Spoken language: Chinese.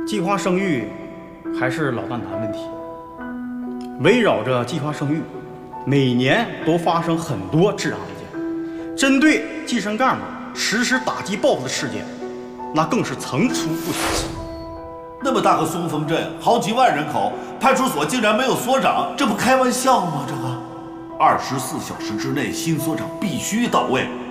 计划生育还是老大难问题。围绕着计划生育，每年都发生很多治安案件，针对计生干部实施打击报复的事件，那更是层出不穷。 那么大个松风镇，好几万人口，派出所竟然没有所长，这不开玩笑吗？这个，24小时之内新所长必须到位。